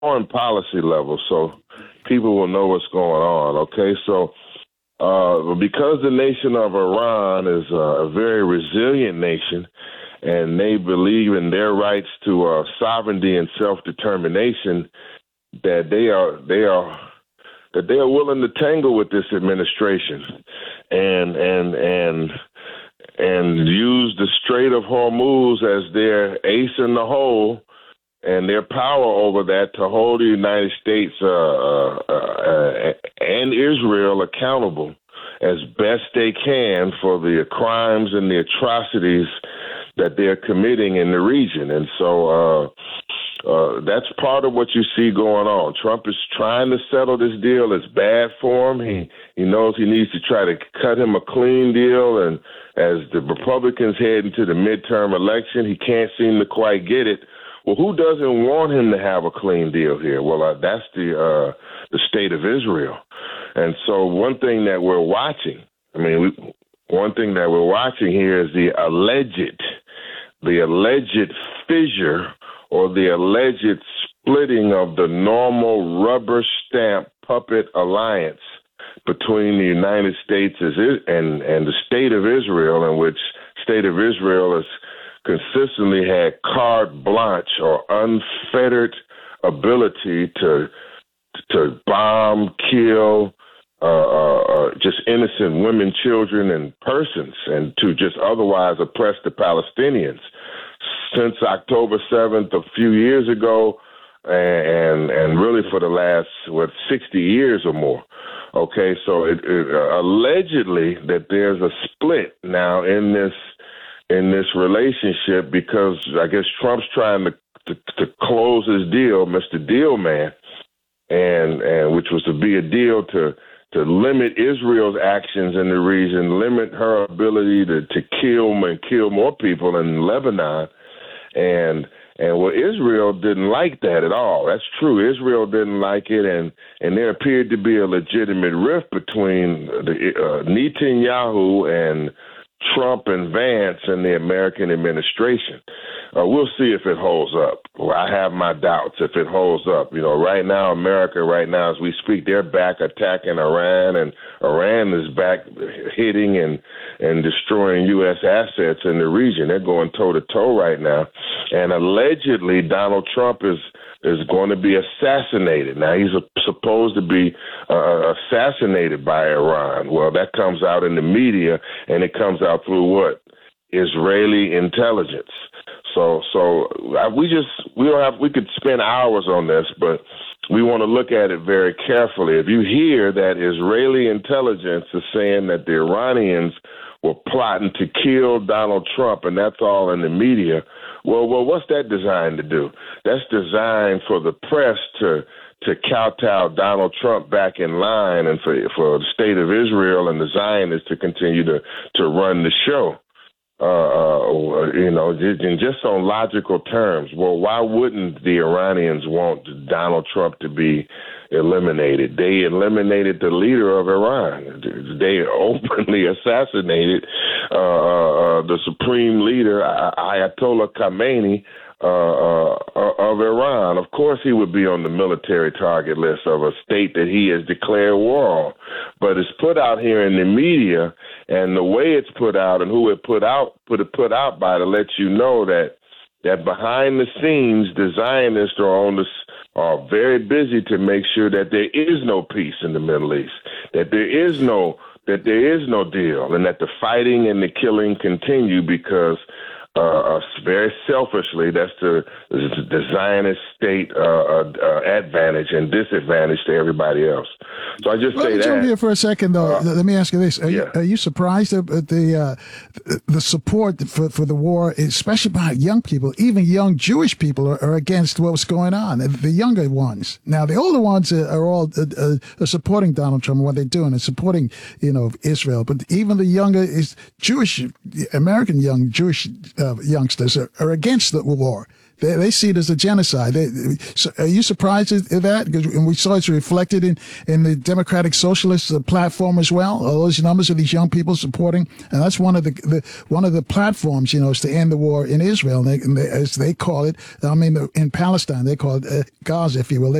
foreign policy level, so people will know what's going on. Okay, so because the nation of Iran is a very resilient nation, and they believe in their rights to sovereignty and self-determination, that they are willing to tangle with this administration and use the Strait of Hormuz as their ace in the hole and their power over that to hold the United States and Israel accountable as best they can for the crimes and the atrocities that they're committing in the region. And so that's part of what you see going on. Trump is trying to settle this deal. It's bad for him. He knows he needs to try to cut him a clean deal. And as the Republicans head into the midterm election, he can't seem to quite get it. Well, who doesn't want him to have a clean deal here? Well, that's the state of Israel. And so one thing that we're watching, one thing that we're watching here is the alleged fissure or the alleged splitting of the normal rubber stamp puppet alliance between the United States and the state of Israel, in which state of Israel has consistently had carte blanche or unfettered ability to bomb, kill just innocent women, children, and persons, and to just otherwise oppress the Palestinians. Since October 7th, a few years ago, and really for the last 60 years or more. Okay, so it allegedly that there's a split now in this relationship, because I guess Trump's trying to close his deal, Mr. Deal Man, and which was to be a deal to limit Israel's actions in the region, limit her ability to kill more people in Lebanon. And Israel didn't like that at all. That's true. Israel didn't like it, and there appeared to be a legitimate rift between Netanyahu and Trump and Vance and the American administration. We'll see if it holds up. Well, I have my doubts if it holds up. Right now, America, as we speak, they're back attacking Iran, and Iran is back hitting and destroying U.S. assets in the region. They're going toe-to-toe right now. And allegedly, Donald Trump is going to be assassinated. Now, he's supposed to be assassinated by Iran. Well, that comes out in the media, and it comes out through what? Israeli intelligence. So we could spend hours on this, but we want to look at it very carefully. If you hear that Israeli intelligence is saying that the Iranians were plotting to kill Donald Trump, and that's all in the media, well, what's that designed to do? That's designed for the press to kowtow Donald Trump back in line, and for the state of Israel and the Zionists to continue to run the show. Just on logical terms. Well, why wouldn't the Iranians want Donald Trump to be eliminated? They eliminated the leader of Iran. They openly assassinated the supreme leader, Ayatollah Khamenei, of Iran. Of course, he would be on the military target list of a state that he has declared war on. But it's put out here in the media, and the way it's put out and who it put out by to let you know that behind the scenes, the Zionists are very busy to make sure that there is no peace in the Middle East, that there is no deal, and that the fighting and the killing continue because very selfishly, that's the Zionist state advantage and disadvantage to everybody else. So I just say that. Let me here for a second, though. Let me ask you this: Are you surprised at the support for the war, especially by young people? Even young Jewish people are against what's going on. The younger ones. Now, the older ones are all supporting Donald Trump and what they're doing and supporting, Israel. But even the younger Jewish, American young Jewish youngsters are against the war. They see it as a genocide. So are you surprised at that? And we saw it's reflected in the Democratic Socialist platform as well. All those numbers of these young people supporting, and that's one of the platforms, is to end the war in Israel, and they, as they call it. I mean, in Palestine, they call it Gaza, if you will.